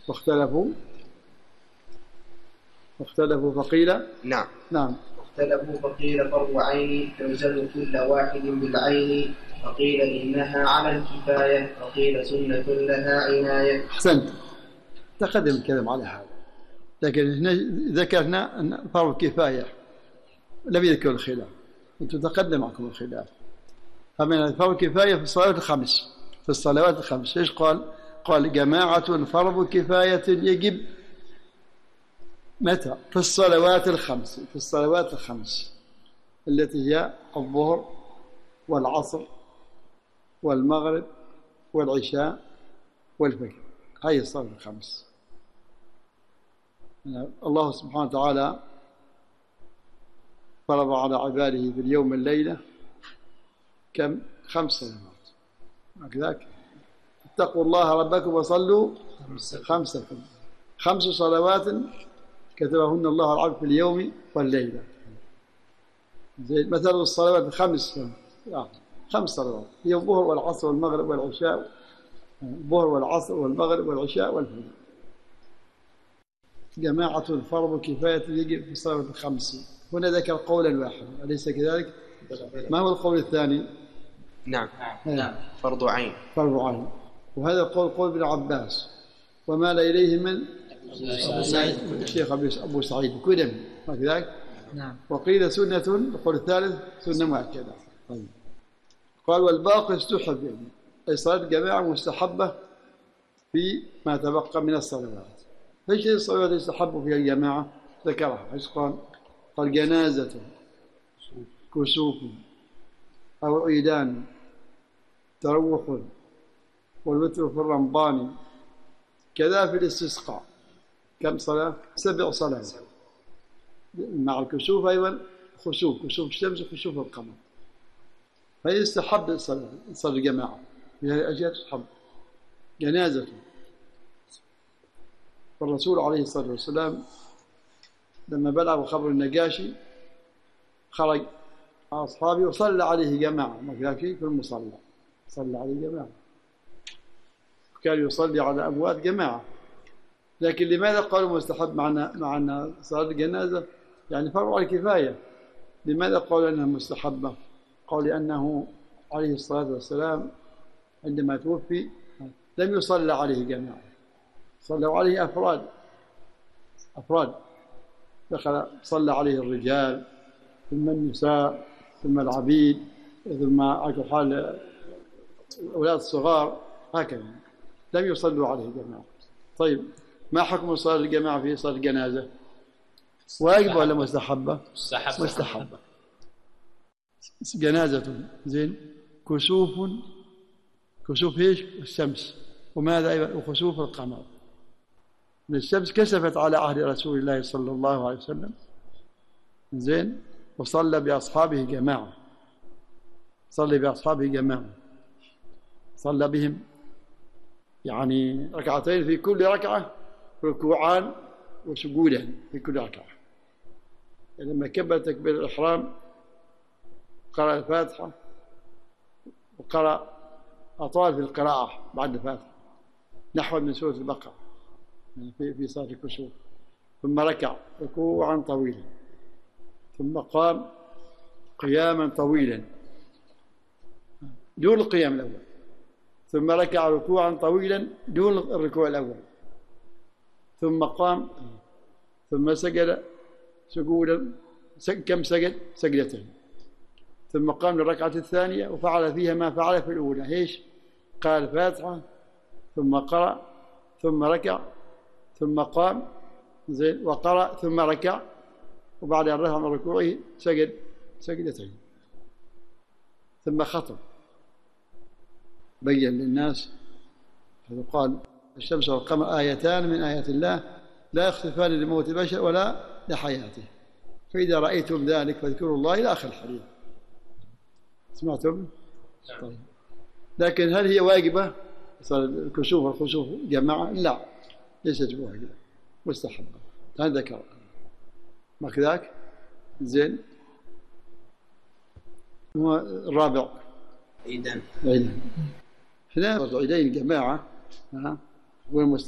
واختلفوا فقيل. نعم. اختلفوا فقيل فرض عين تلزم كل واحد بالعين، فقيل إنها على الكفاية، وقيل سنة لها عناية. أحسنت، تقدم الكلام على هذا، لكن هنا ذكرنا أن فرض كفاية لم يذكر الخلاف، وتتقدم معكم الخلاف. فمن فرض كفاية في الصلوات الخمس، إيش قال جماعة فرض كفاية يجب متى؟ في الصلوات الخمس التي هي الظهر والعصر والمغرب والعشاء والفجر، هذه الصلوات الخمس. الله سبحانه وتعالى فرض على عباده في اليوم والليلة كم؟ 5 صلوات. كذلك اتقوا الله ربكم وصلوا 5 صلوات كتبهن الله على العبد في اليوم والليلة. مثل الصلوات 5 صلوات هي الظهر والعصر والمغرب والعشاء، الظهر والعصر والمغرب والعشاء والفجر. جماعة الفرض كفاية يجب في الصلوات الخمس. هنا ذكر قولا واحدا، أليس كذلك؟ ما هو القول الثاني؟ نعم. فرض عين. وهذا قول ابن عباس، ومال إليه من الشيخ أبو سعيد الكدمي، كذلك؟ نعم. وقيل سنة، القول الثالث سنة مؤكدة. طيب. قال والباقي استحب، يعني أي صلاة جماعة مستحبة في ما تبقى من الصلوات. ايش هي الصلوات يستحب فيها الجماعة؟ ذكرها، ايش قال جنازة، كسوف، أو عيدان، تروح، والوتر في الرمضان، كذا في الاستسقاء. كم صلاة؟ 7 صلوات مع الكسوف، أيضا كسوف الشمس وكسوف القمر. فيستحب الصلاة الجماعة في هذه الأشياء، تستحب. جنازة، والرسول عليه الصلاة والسلام لما بلغ خبر النجاشي خرج مع أصحابه وصلى عليه جماعة، في المصلى صلى عليه جماعة، كان يصلي على أموات جماعة. لكن لماذا قالوا مستحب معنا صلاة الجنازة؟ يعني فرض على الكفاية. لماذا قالوا أنها مستحبة؟ قال لأنه عليه الصلاة والسلام عندما توفي لم يصلى عليه جماعة، صلوا عليه أفراد. صلى عليه الرجال، ثم النساء، ثم العبيد، ثم على حال الأولاد الصغار، هكذا لم يصلوا عليه جماعة. طيب، ما حكم صلاة الجماعة في صلاة الجنازة؟ واجب ولا مستحبة؟ مستحبة. جنازة زين، كسوف ايش؟ الشمس. وماذا أيضا؟ وخسوف القمر. الشمس كسفت على عهد رسول الله صلى الله عليه وسلم، زين، وصلى بأصحابه جماعة، صلى بهم يعني ركعتين، في كل ركعة ركوعان وسجودا في كل ركعة. لما كبر تكبير الإحرام قرأ الفاتحة، وقرأ أطال في القراءة بعد الفاتحة نحو من سورة البقرة في صلاة الكسوف، ثم ركع ركوعا طويلا، ثم قام قياما طويلا دون القيام الأول، ثم ركع ركوعا طويلا دون الركوع الأول، ثم قام، ثم سجد سجودا، كم سجد؟ سجدتين، ثم قام للركعة الثانية وفعل فيها ما فعل في الأولى. ايش؟ قال الفاتحة، ثم قرأ، ثم ركع، ثم قام، زين، وقرأ، ثم ركع، وبعد أن رفع من ركوعه سجد سجدتين، ثم خطب، بين للناس. قال الشمس والقمر آيتان من آيات الله لا يخسفان لموت البشر ولا لحياته، فإذا رأيتم ذلك فاذكروا الله إلى آخر الحديث. سمعتم؟ طيب. لكن هل هي واجبة الكسوف والخسوف جماعة؟ لا، ليست واجبة، مستحبة. هذا ذكر ما كذاك. زين. الرابع عيدان. هنا عيدين جماعة،